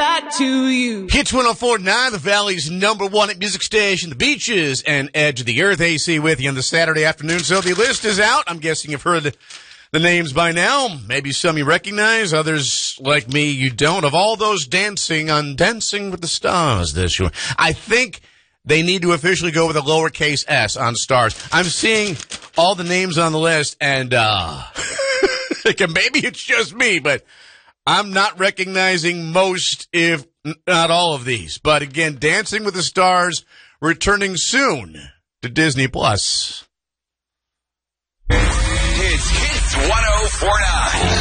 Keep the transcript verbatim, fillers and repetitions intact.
that to you. Hits one oh four point nine, the Valley's number one at music station, The Beaches, and Edge of the Earth. A C with you on the Saturday afternoon. So the list is out. I'm guessing you've heard the names by now. Maybe some you recognize, others like me you don't. Of all those dancing on Dancing with the Stars this year, I think they need to officially go with a lowercase s on stars. I'm seeing all the names on the list, and uh, maybe it's just me, but I'm not recognizing most, if not all of these. But again, Dancing with the Stars returning soon to Disney Plus. It's Hits one oh four point nine.